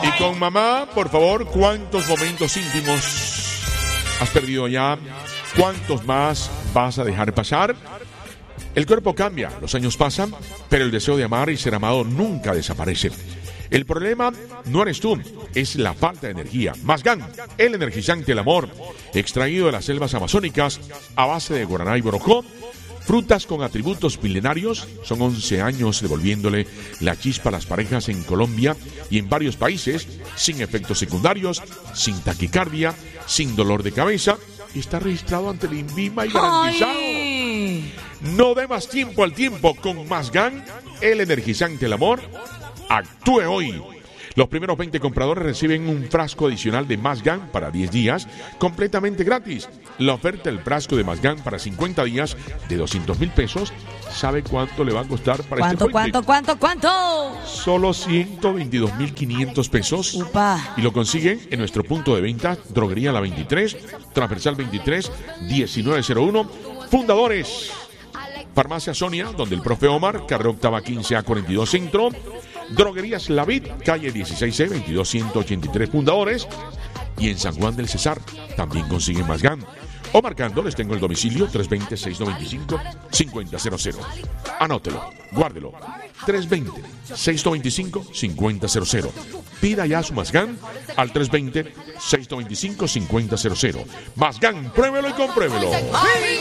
Y con mamá, por favor, ¿cuántos momentos íntimos has perdido ya? ¿Cuántos más vas a dejar pasar? El cuerpo cambia, los años pasan, pero el deseo de amar y ser amado nunca desaparece. El problema no eres tú, es la falta de energía. Mazgán, el energizante del amor, extraído de las selvas amazónicas a base de guaraná y borojó, frutas con atributos milenarios. Son 11 años devolviéndole la chispa a las parejas en Colombia y en varios países, sin efectos secundarios, sin taquicardia, sin dolor de cabeza, y está registrado ante el INVIMA y garantizado. ¡Ay! No dé más tiempo al tiempo con Mazgán, el energizante del amor. Actúe hoy. Los primeros 20 compradores reciben un frasco adicional de Mazgán para 10 días, completamente gratis. La oferta del frasco de Mazgán para 50 días de 200,000 pesos. ¿Sabe cuánto le va a costar para este puente? ¿Cuánto? Solo 122,500 pesos. Upa. Y lo consiguen en nuestro punto de venta, Droguería La 23, Transversal 23, 1901. Fundadores: Farmacia Sonia, donde el profe Omar, carrera octava 15A42 Centro. Droguerías La Vid, calle 16C, 22183 Fundadores. Y en San Juan del Cesar también consiguen Mazgán. O marcando, les tengo el domicilio 320-695-5000. Anótelo, guárdelo. 320-695-5000. Pida ya su Mazgán al 320-695-5000. Mazgán, pruébelo y compruébelo.